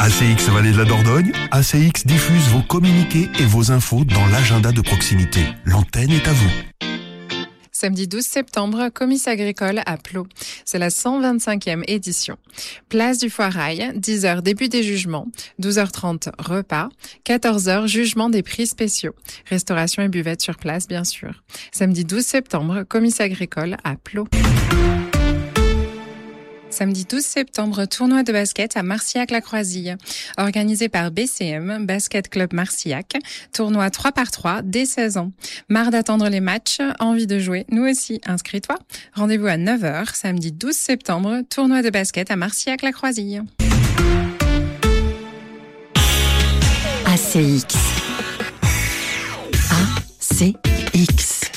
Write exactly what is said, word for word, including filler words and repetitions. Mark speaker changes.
Speaker 1: A C X Vallée de la Dordogne, A C X diffuse vos communiqués et vos infos dans l'agenda de proximité. L'antenne est à vous.
Speaker 2: Samedi douze septembre, Comice agricole à Plot. C'est la cent vingt-cinquième édition. Place du Foirail, dix heures début des jugements, douze heures trente repas, quatorze heures jugement des prix spéciaux. Restauration et buvette sur place, bien sûr. Samedi douze septembre, Comice agricole à Plot. Samedi douze septembre, tournoi de basket à Marcillac-la-Croisille. Organisé par B C M, Basket Club Marcillac. Tournoi trois par trois dès seize ans. Marre d'attendre les matchs? Envie de jouer? Nous aussi, inscris-toi. Rendez-vous à neuf heures, samedi douze septembre, tournoi de basket à Marcillac-la-Croisille.
Speaker 3: A C X. A C X.